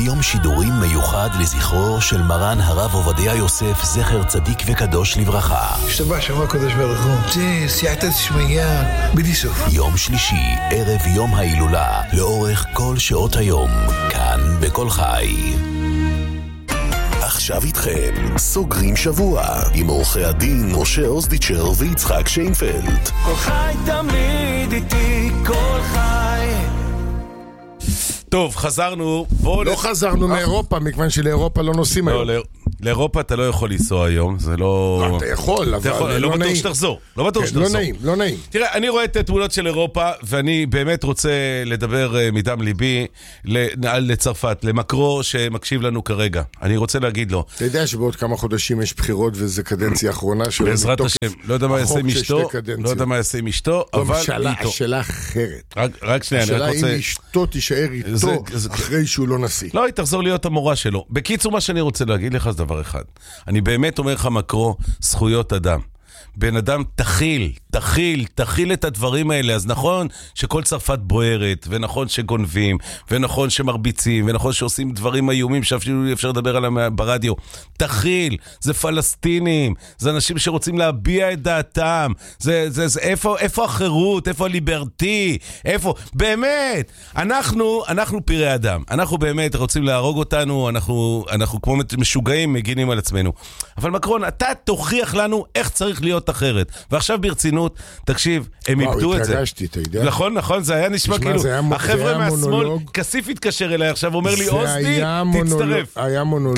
ביום שידורים מיוחד לזכרו של מרן הרב עובדיה יוסף, זכר צדיק וקדוש לברכה. השתבח שמה קדוש ברוך הוא, זה סייעתא דשמיא בלי סוף. יום שלישי, ערב יום ההילולה, לאורך כל שעות היום, כאן בכל חי. עכשיו איתכם, סוגרים שבוע, עם עורכי הדין משה אוזדיצ'ר ויצחק שיינפלד. כל חי תמיד איתי, כל חי. טוב, חזרנו. לא חזרנו מאירופה, מכיוון שלאירופה לא נוסעים היום. לאירופה אתה לא יכול לנסוע היום, זה לא... אתה יכול, אבל לא בטוח שתחזור. לא בטוח שתחזור. לא נעים. תראה, אני רואה את התמונות של אירופה, ואני באמת רוצה לדבר מדם ליבי לצרפת, למקרו שמקשיב לנו כרגע. אני רוצה להגיד לו. אתה יודע שבעוד כמה חודשים יש בחירות, וזה קדנציה האחרונה שלו. בעזרת השם. לא יודע מה יעשה עם אשתו, אבל איתו. השאלה אחרת. רק שנייה, אני רק רוצה... השאלה אם אשתו תישאר איתו אחרי שהוא לא נשיא. לא, היא תחזור להיות המורה שלו. בקיצור, מה שאני רוצה להגיד לך זה דבר אחד. אני באמת אומר לך מקרו, זכויות אדם. בן אדם תחיל את הדברים האלה. אז נכון שכל צרפת בוערת, ונכון שגונבים, ונכון שמרביצים, ונכון שעושים דברים איומים שאפילו אפשר לדבר עליהם ברדיו. תחיל, זה פלסטינים, זה אנשים שרוצים להביע את דעתם. איפה החירות, איפה הליברטי, איפה, באמת, אנחנו פירי אדם. אנחנו באמת רוצים להרוג אותנו, אנחנו כמו משוגעים מגינים על עצמנו. אבל מקרון, אתה תוכיח לנו איך צריך להיות אחרת. ועכשיו ברצינות, תקשיב, הם איבדו את זה. התרגשתי, אתה יודע. נכון, זה היה נשמע כאילו, החבר'ה מהשמאל, כסיף התקשר אליי עכשיו, אומר לי, אוסטי, תצטרף. היה מונולוג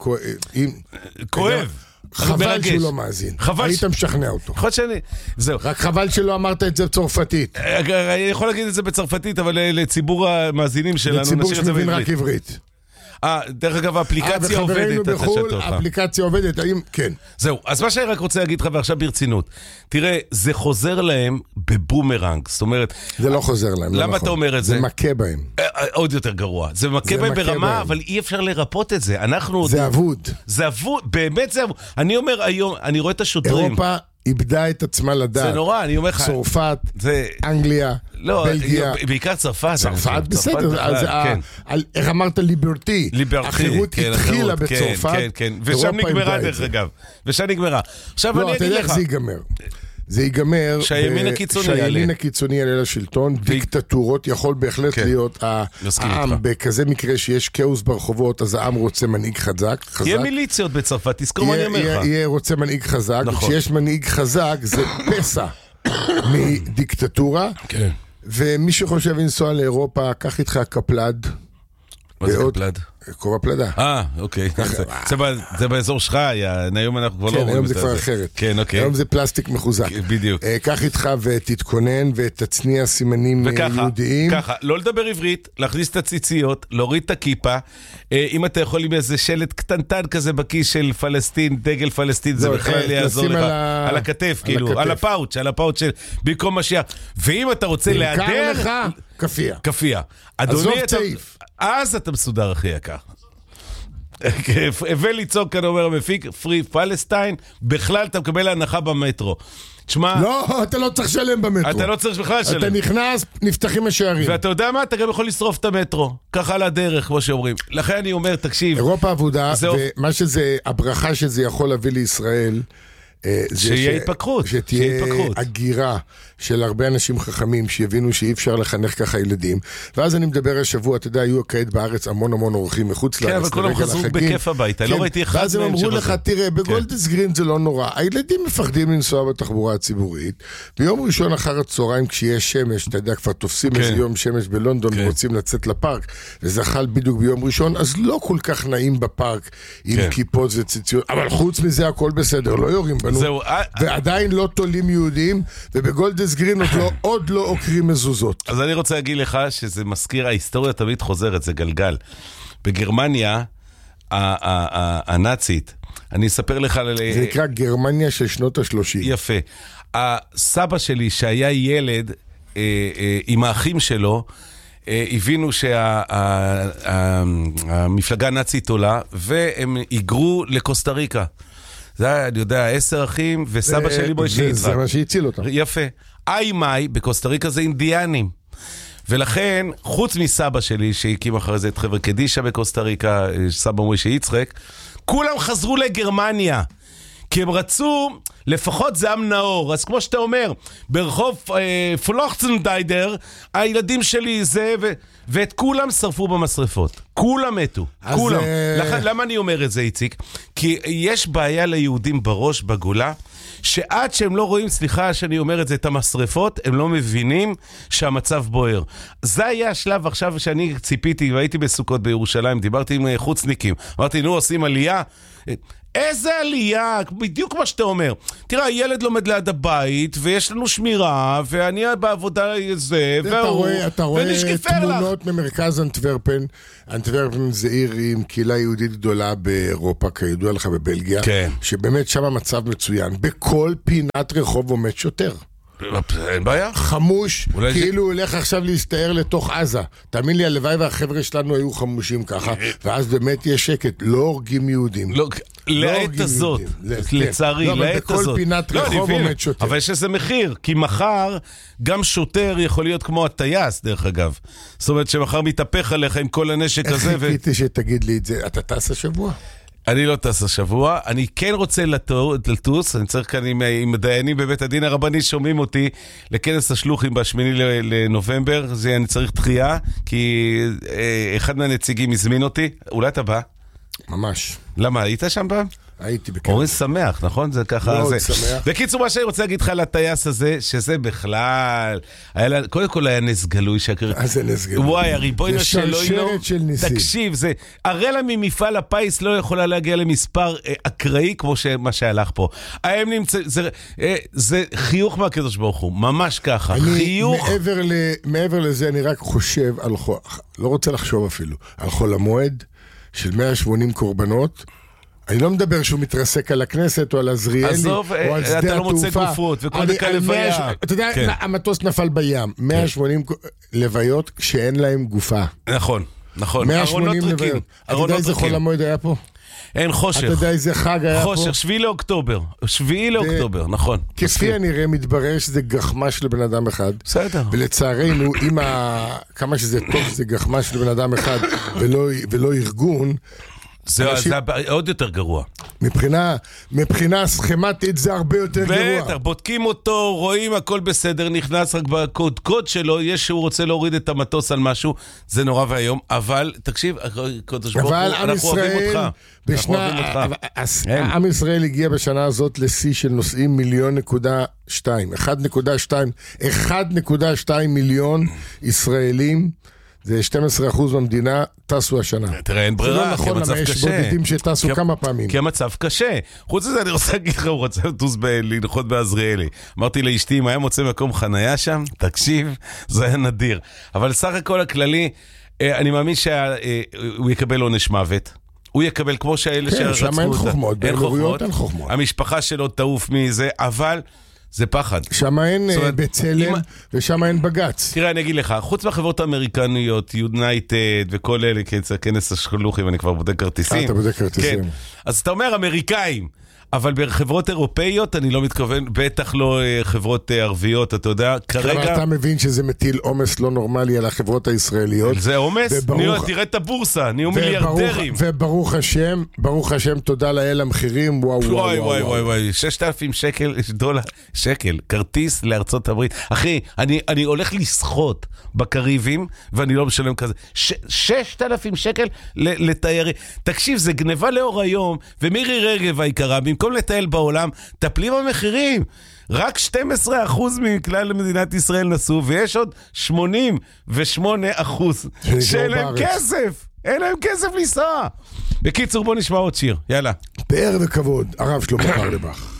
כואב. חבל שהוא לא מאזין. היית משכנע אותו. זהו. רק חבל שלא אמרת את זה בצרפתית. אני יכול להגיד את זה בצרפתית, אבל לציבור המאזינים שלנו, לציבור שמבין רק עברית. דרך אגב, האפליקציה עובדת. וחברנו בחול, האפליקציה עובדת, האם כן. זהו, אז מה שאני רק רוצה להגיד לך, ועכשיו ברצינות, תראה, זה חוזר להם בבומרנג, זאת אומרת... זה לא חוזר להם, לא נכון. למה אתה אומר את זה? זה מכה בהם. עוד יותר גרוע. זה מכה בהם ברמה, אבל אי אפשר לרפות את זה. זה אבוד. זה אבוד, באמת זה אבוד. אני אומר היום, אני רואה את השוטרים... אירופה איבדה את עצמה לדעת. זה נורא, אני אומר לך... צרפת, אנגליה, בלגיה. בעיקר צרפת. צרפת, בסדר. איך אמרת ליברטי? החירות התחילה בצרפת. ושם נגמרה דרך אגב. ושם נגמרה. עכשיו אני אגיד לך. זה ייגמר. זה ייגמר שהימין הקיצוני יעלה לשלטון, דיקטטורות יכול בהחלט להיות העם, בכזה מקרה שיש כאוס ברחובות, אז העם רוצה מנהיג חזק. יהיה מיליציות בצרפת, תזכור מה אני אומר לך. יהיה רוצה מנהיג חזק, וכשיש מנהיג חזק זה פסע מדיקטטורה, ומי שחושב לנסוע לאירופה, קח איתך קפלד. מה זה קפלד? קורא פלדה. אוקיי. זה באזור שלך, היום אנחנו כבר לא רואים את זה. כן, היום זה כבר אחרת. כן, אוקיי. היום זה פלסטיק מחוזק. בדיוק. קח איתך ותתכונן ותצניע סימנים יהודיים. וככה, לא לדבר עברית, להכניס את הציציות, להוריד את הכיפה, אם אתה יכול עם איזה שלט קטנטן כזה בכיס של פלסטין, דגל פלסטין, זה בכלל יעזור לך. על הכתף, כאילו, על הפאוץ' של במקום משיח. ואם אתה רוצה להיעדר... לך, כפייה. עזוב צעיף. אז אתה מסודר הכי יקר. וליצוק כאן אומר המפיק, פרי פלסטיין, בכלל אתה מקבל הנחה במטרו. תשמע... לא, אתה לא צריך לשלם במטרו. אתה לא צריך בכלל לשלם. אתה נכנס, נפתחים השערים. ואתה יודע מה? אתה גם יכול לשרוף את המטרו. ככה על הדרך, כמו שאומרים. לכן אני אומר, תקשיב. אירופה עבודה, ומה שזה, הברכה שזה יכול להביא לישראל... שיהיה התפקחות. שתהיה הגירה של הרבה אנשים חכמים שיבינו שאי אפשר לחנך ככה ילדים. ואז אני מדבר השבוע, אתה יודע, היו כעת בארץ המון אורחים מחוץ לארץ. כן, אבל כולם חזרו בכיף הביתה, לא ראיתי אחד מהם שחזרו. ואז הם אמרו לך, תראה, בגולדס גרין זה לא נורא. הילדים מפחדים לנסוע בתחבורה הציבורית. ביום ראשון אחר הצהריים, כשיש שמש, אתה יודע, כבר תופסים איזה יום שמש בלונדון ורוצים לצאת לפארק, וזה חל בדיוק ביום ראשון, אז לא כל כך נעים בפארק עם כיפות וציציות. אבל חוץ מזה הכל בסדר, לא יורים בנו. ועדיין לא תולים יהודים, ובגולדס גרין עוד לא עוקרים מזוזות. אז אני רוצה להגיד לך שזה מזכיר, ההיסטוריה תמיד חוזרת, זה גלגל. בגרמניה הנאצית, אני אספר לך... זה נקרא גרמניה של שנות ה-30. יפה. הסבא שלי שהיה ילד עם האחים שלו, הבינו שהמפלגה הנאצית עולה, והם היגרו לקוסטה ריקה. זה היה, אני יודע, 10 אחים, וסבא שלי בו שהצחק. זה מה שהציל אותם. יפה. איי-מאי, בקוסטה ריקה זה אינדיאנים. ולכן, חוץ מסבא שלי, שהקים אחרי זה את חבר'ה קדישה בקוסטה ריקה, סבא מוישה יצחק, כולם חזרו לגרמניה. כי הם רצו, לפחות זה עם נאור. אז כמו שאתה אומר, ברחוב פלוכצנדיידר, הילדים שלי זה, ואת כולם שרפו במשרפות. כולם מתו. כולם. למה אני אומר את זה, איציק? כי יש בעיה ליהודים בראש, בגולה, שעד שהם לא רואים, סליחה שאני אומר את זה, את המשרפות, הם לא מבינים שהמצב בוער. זה היה השלב עכשיו שאני ציפיתי, והייתי בסוכות בירושלים, דיברתי עם חוצניקים. אמרתי, נו, עושים עלייה. איזה עלייה, בדיוק מה שאתה אומר. תראה, הילד לומד ליד הבית, ויש לנו שמירה, ואני בעבודה זה, אתה רואה תמונות ממרכז אנטוורפן. אנטוורפן זה עיר עם קהילה יהודית גדולה באירופה, כידוע לך בבלגיה, שבאמת שם המצב מצוין. בכל פינת רחוב עומד שוטר. אין בעיה. חמוש, כאילו הוא הולך עכשיו להסתער לתוך עזה. תאמין לי, הלוואי והחבר'ה שלנו היו חמושים ככה, ואז באמת יש שקט, לא הורגים יהודים. לעת הזאת, לצערי, לעת הזאת. בכל פינת רחוב עומד שוטר. אבל יש איזה מחיר, כי מחר גם שוטר יכול להיות כמו הטייס, דרך אגב. זאת אומרת שמחר מתהפך עליך עם כל הנשק הזה. איך חיכיתי שתגיד לי את זה? אתה טס השבוע? אני לא טס השבוע, אני כן רוצה לטוס, אני צריך כאן עם דיינים בבית הדין הרבני שומעים אותי לכנס השלוחים ב8 לנובמבר, אני צריך דחייה, כי אחד מהנציגים הזמין אותי, אולי אתה בא? ממש. למה, היית שם פעם? הייתי בכלל. אורי שמח, נכון? זה ככה... מאוד שמח. בקיצור, מה שאני רוצה להגיד לך על הטייס הזה, שזה בכלל... קודם כל היה נס גלוי שהקריא... זה נס גלוי. וואי, הריבונו שלו... זה שלשרת של ניסים. תקשיב, זה... הרי ממפעל הפיס לא יכולה להגיע למספר אקראי, כמו מה שהלך פה. הם נמצא... זה חיוך מהקדוש ברוך הוא, ממש ככה. חיוך... מעבר לזה, אני רק חושב על... לא רוצה לחשוב אפילו. על חול המועד של 180 קורבנות, אני לא מדבר שהוא מתרסק על הכנסת או על עזריאלי, עזוב, או על שדה אתה לא מוצא התעופה. גופות וכל דקה לוויה. אתה יודע, המטוס נפל בים, 180 לוויות שאין להם גופה. נכון, נכון. 180 לוויות. אתה יודע איזה חול המועד היה פה? אין חושך. אתה יודע איזה חג היה פה? חושך, 7 לאוקטובר. 7 לאוקטובר, נכון. כפי הנראה מתברר שזה גחמה של בן אדם אחד. בסדר. ולצערנו, כמה שזה טוב שזה גחמה של בן אדם אחד ולא ארגון, זה עוד יותר גרוע. מבחינה סכמטית זה הרבה יותר גרוע. בטח, בודקים אותו, רואים הכל בסדר, נכנס רק בקוד שלו, יש שהוא רוצה להוריד את המטוס על משהו, זה נורא והיום, אבל תקשיב, קודש ברוך הוא, אנחנו אוהבים אותך. עם ישראל הגיע בשנה הזאת לשיא של נוסעים 1.2 מיליון ישראלים, זה 12% במדינה, טסו השנה. תראה, אין ברירה, כי המצב קשה. יש בודדים שטסו כמה פעמים. כי המצב קשה. חוץ לזה, אני רוצה להגיד לך, הוא רוצה לטוס לנחות בעזריאלי. אמרתי לאשתי, אם היה מוצא מקום חנייה שם, תקשיב, זה היה נדיר. אבל סך הכל הכללי, אני מאמין שהוא יקבל עונש מוות. הוא יקבל כמו שהאלה שרצו אותה. שם אין חוכמות, באמירויות אין חוכמות. המשפחה שלו תעוף מזה, אבל... זה פחד. שם אין בצלם ושם אין בגץ. תראה, אני אגיד לך, חוץ מהחברות האמריקניות, יונייטד וכל אלה, כנס השלוחים, אני כבר בודק כרטיסים. אתה בודק כרטיסים. אז אתה אומר אמריקאים, אבל בחברות אירופאיות אני לא מתכוון, בטח לא חברות ערביות, אתה יודע, כרגע... אתה מבין שזה מטיל עומס לא נורמלי על החברות הישראליות. זה עומס? תראה את הבורסה, נהיו מיליארדרים. וברוך השם, תודה לאל המחירים, וואי, 6,000 שקל, כרטיס לארצות הברית. אחי, אני הולך לשחות בקריבים, ואני לא משלם כזה. 6,000 שקל לתיירי. תקשיב, זה גניבה לאור היום, ומירי רגב היקרה, במקום לטייל בעולם, טפלים במחירים. רק 12% מכלל מדינת ישראל נסעו, ויש עוד 88% שאין להם כסף. אין להם כסף לנסוע. בקיצור, בוא נשמע עוד שיר. יאללה. פאר וכבוד, הרב שלמה קרליבך.